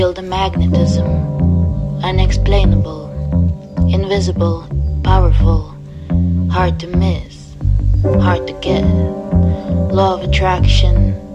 Feel the magnetism, unexplainable, invisible, powerful, hard to miss, hard to get. Law of attraction,